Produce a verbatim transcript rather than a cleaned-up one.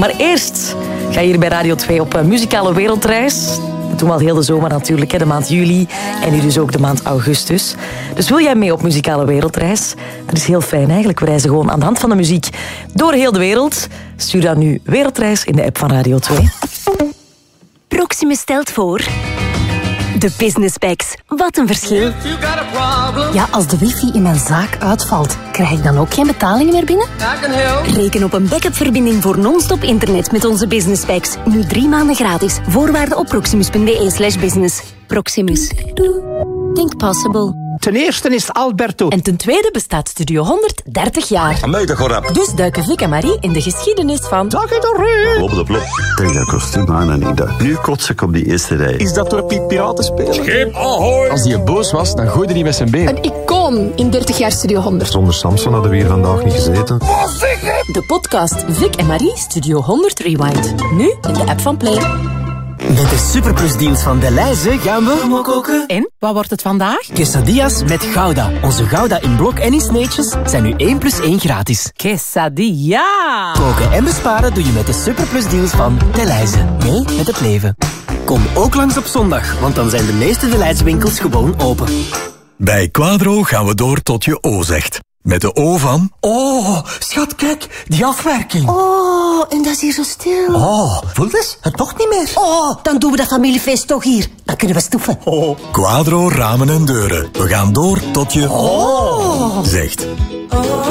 Maar eerst ga je hier bij Radio twee op uh, muzikale wereldreis. Dat doen we al heel de zomer natuurlijk, hè, de maand juli en nu dus ook de maand augustus. Dus wil jij mee op muzikale wereldreis? Dat is heel fijn eigenlijk. We reizen gewoon aan de hand van de muziek door heel de wereld. Stuur dan nu Wereldreis in de app van Radio twee. Proximus stelt voor... De Business Packs. Wat een verschil. Ja, als de wifi in mijn zaak uitvalt, krijg ik dan ook geen betalingen meer binnen? Reken op een backup-verbinding voor non-stop internet met onze Business Packs. Nu drie maanden gratis. Voorwaarden op proximus.be slash business. Proximus. Think possible. Ten eerste is het Alberto. En ten tweede bestaat Studio honderd dertig jaar. Amai, dat gaat rap. Dus duiken Vic en Marie in de geschiedenis van... Dag Doreen. Plop de plop. Tegen dat kostuum aan en ik dacht, nu kots ik op die eerste rij. Is dat door Piet Piraten spelen? Schip ahoy. Als hij boos was, dan gooide hij met zijn been. Een icoon in dertig jaar Studio honderd. Zonder Samson hadden we hier vandaag niet gezeten. De podcast Vic en Marie Studio honderd Rewind. Nu in de app van Play. Met de superplusdeals van Delhaize gaan we koken. En, wat wordt het vandaag? Quesadillas met Gouda. Onze Gouda in blok en in sneetjes zijn nu één plus één gratis. Quesadilla! Koken en besparen doe je met de superplusdeals van Delhaize. Mee met het leven. Kom ook langs op zondag, want dan zijn de meeste Delhaize winkels gewoon open. Bij Quadro gaan we door tot je O zegt. Met de O van... Oh, schat, kijk, die afwerking. Oh, en dat is hier zo stil. Oh, voel eens, het toch niet meer. Oh, dan doen we dat familiefeest toch hier. Dan kunnen we stoeven. Oh. Quadro ramen en deuren. We gaan door tot je... Oh. zegt.